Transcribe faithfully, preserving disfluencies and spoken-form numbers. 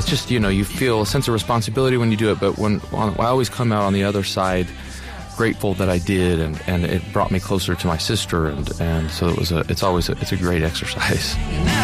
it's just, you know, you feel a sense of responsibility when you do it, but when, when I always come out on the other side grateful that I did, and, and it brought me closer to my sister, and, and so it was a, it's always a, it's a great exercise.